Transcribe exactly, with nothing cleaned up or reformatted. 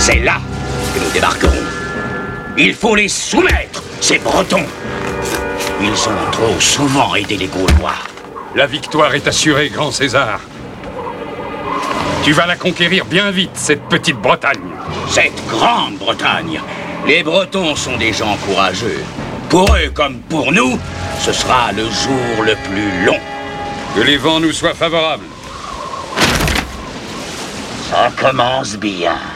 C'est là que nous débarquerons. Il faut les soumettre, ces Bretons. Ils ont trop souvent aidé les Gaulois. La victoire est assurée, grand César. Tu vas la conquérir bien vite, cette petite Bretagne. Cette grande Bretagne. Les Bretons sont des gens courageux. Pour eux comme pour nous, ce sera le jour le plus long. Que les vents nous soient favorables. Ça commence bien.